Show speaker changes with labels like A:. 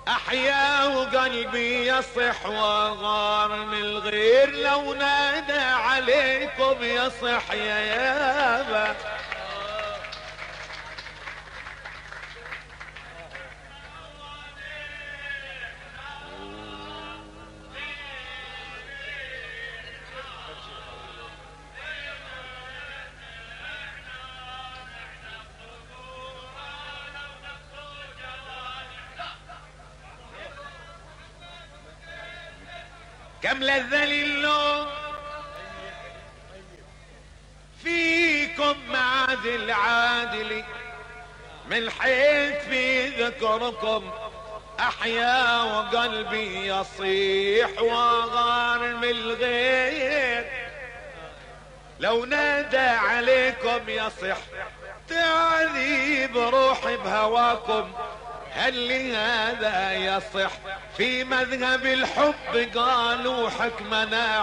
A: احيا وقلبي يصح وغار من الغير، لو نادى عليكم يصح يا يابا. كم لذة للوم فيكم معادل عادلي، من حيث في ذكركم احيا وقلبي يصيح وغار من الغير، لو نادى عليكم يصح تعذيب روحي بهواكم. هل لهذا يصح في مذهب الحب قالوا حكمنا